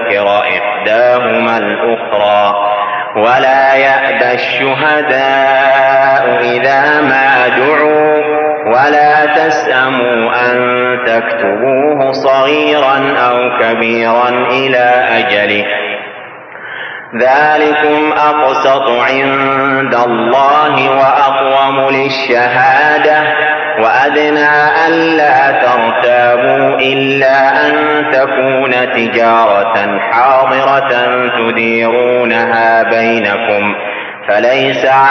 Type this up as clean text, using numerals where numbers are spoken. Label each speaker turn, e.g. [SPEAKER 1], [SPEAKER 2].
[SPEAKER 1] تذكر إحداهما الأخرى. ولا يأبى الشهداء إذا ما دعوا ولا تسأموا أن تكتبوه صغيرا أو كبيرا إلى أجله، ذلكم أقسط عند الله وأقوم للشهادة، وأدنى ألا ترتابوا إلا أن تكون تجارة حاضرة تديرونها بينكم، فليس